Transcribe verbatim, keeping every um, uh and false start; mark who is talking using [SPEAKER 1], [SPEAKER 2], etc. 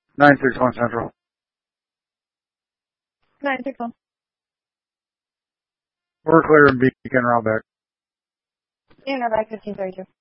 [SPEAKER 1] nine six one Central.
[SPEAKER 2] nine six one.
[SPEAKER 1] We're clear in Beacon, route back.
[SPEAKER 2] And route back fifteen thirty-two.